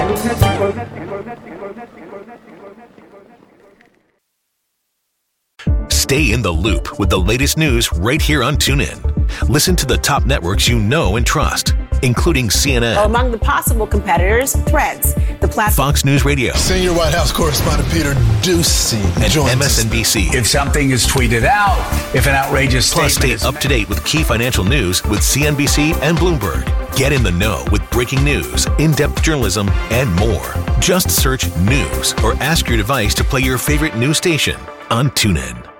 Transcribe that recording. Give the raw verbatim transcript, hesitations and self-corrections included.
Stay in the loop with the latest news right here on TuneIn. Listen to the top networks you know and trust, including C N N. Well, among the possible competitors, Threads, the platform. Fox News Radio. Senior White House correspondent Peter Doocy and joins M S N B C. If something is tweeted out, if an outrageous Plus, stay statement up to date with key financial news with C N B C and Bloomberg. Get in the know with breaking news, in-depth journalism, and more. Just search news or ask your device to play your favorite news station on TuneIn.